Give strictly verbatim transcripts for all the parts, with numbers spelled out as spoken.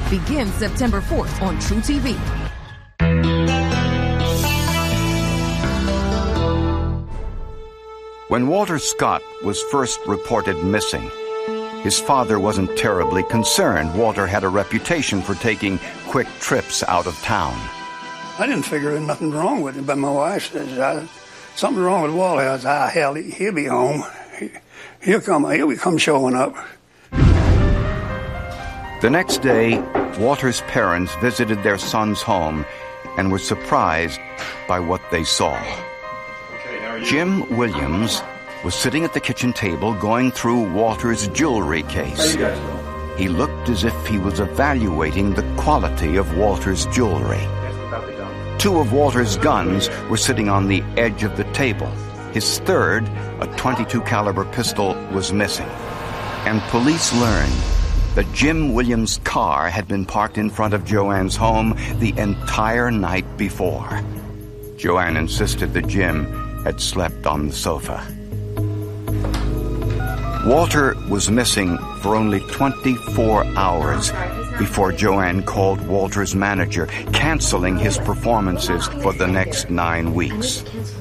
begins September fourth on True T V. When Walter Scott was first reported missing, his father wasn't terribly concerned. Walter had a reputation for taking quick trips out of town. I didn't figure there was nothing wrong with it, but my wife says, I, something wrong with Walter. I said, ah, hell, he, he'll be home. He, he'll come, he'll come showing up. The next day, Walter's parents visited their son's home and were surprised by what they saw. Jim Williams was sitting at the kitchen table going through Walter's jewelry case. He looked as if he was evaluating the quality of Walter's jewelry. Two of Walter's guns were sitting on the edge of the table. His third, a twenty-two caliber pistol, was missing. And police learned that Jim Williams' car had been parked in front of Joanne's home the entire night before. Joanne insisted that Jim had slept on the sofa. Walter was missing for only twenty-four hours before Joanne called Walter's manager, canceling his performances for the next nine weeks.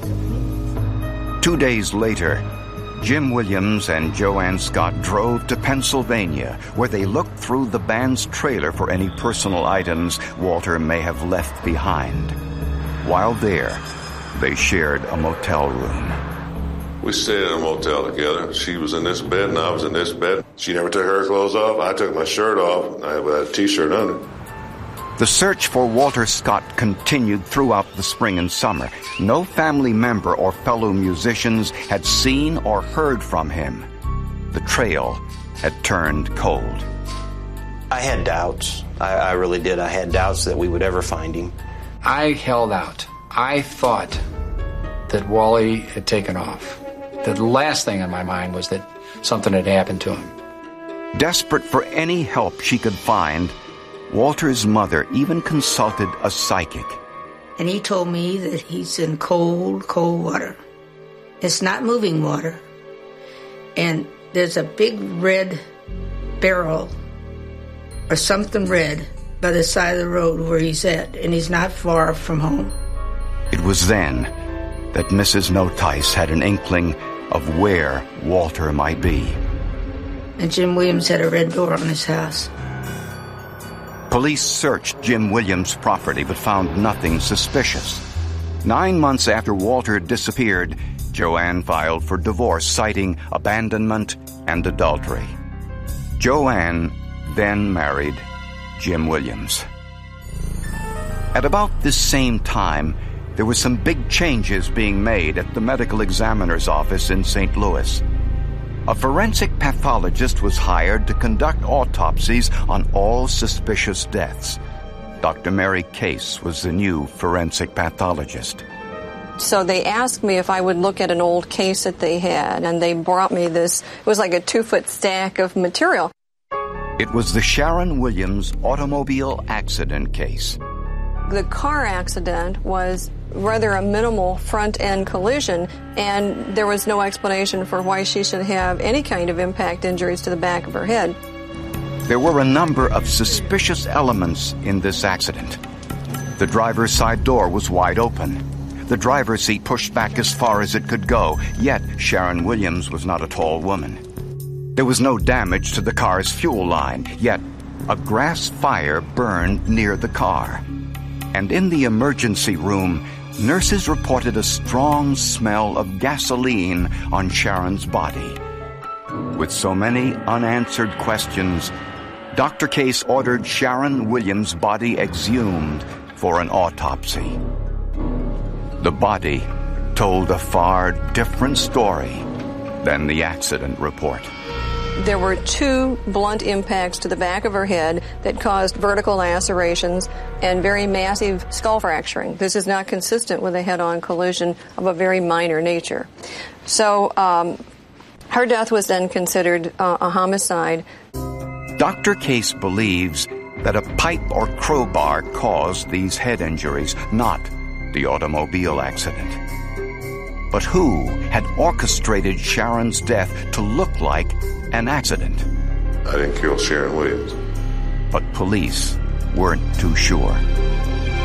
Two days later, Jim Williams and Joanne Scott drove to Pennsylvania, where they looked through the band's trailer for any personal items Walter may have left behind. While there, they shared a motel room. We stayed in a motel together. She was in this bed and I was in this bed. She never took her clothes off. I took my shirt off. I had a T-shirt under. The search for Walter Scott continued throughout the spring and summer. No family member or fellow musicians had seen or heard from him. The trail had turned cold. I had doubts. I, I really did. I had doubts that we would ever find him. I held out. I thought that Wally had taken off. The last thing in my mind was that something had happened to him. Desperate for any help she could find, Walter's mother even consulted a psychic. And he told me that he's in cold, cold water. It's not moving water. And there's a big red barrel or something red by the side of the road where he's at, and he's not far from home. It was then that Missus Notice had an inkling of where Walter might be. And Jim Williams had a red door on his house. Police searched Jim Williams' property but found nothing suspicious. Nine months after Walter disappeared, Joanne filed for divorce, citing abandonment and adultery. Joanne then married Jim Williams. At about this same time, there were some big changes being made at the medical examiner's office in Saint Louis. A forensic pathologist was hired to conduct autopsies on all suspicious deaths. Doctor Mary Case was the new forensic pathologist. So they asked me if I would look at an old case that they had, and they brought me this. It was like a two-foot stack of material. It was the Sharon Williams automobile accident case. The car accident was rather a minimal front-end collision, and there was no explanation for why she should have any kind of impact injuries to the back of her head. There were a number of suspicious elements in this accident. The driver's side door was wide open. The driver's seat pushed back as far as it could go, yet Sharon Williams was not a tall woman. There was no damage to the car's fuel line, yet a grass fire burned near the car. And in the emergency room, nurses reported a strong smell of gasoline on Sharon's body. With so many unanswered questions, Doctor Case ordered Sharon Williams' body exhumed for an autopsy. The body told a far different story than the accident report. There were two blunt impacts to the back of her head that caused vertical lacerations and very massive skull fracturing. This is not consistent with a head-on collision of a very minor nature. So um, her death was then considered uh, a homicide. Doctor Case believes that a pipe or crowbar caused these head injuries, not the automobile accident. But who had orchestrated Sharon's death to look like an accident? I didn't kill Sharon Williams. But police weren't too sure.